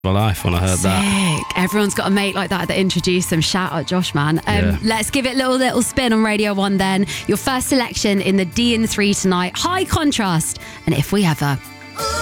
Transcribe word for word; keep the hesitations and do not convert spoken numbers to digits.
my life when I heard Sick. that. Everyone's got a mate like that that introduced them. Shout out Josh, man. Um, Yeah. Let's give it a little, little spin on Radio one then. Your first selection in the D in three tonight. High Contrast and If We Ever.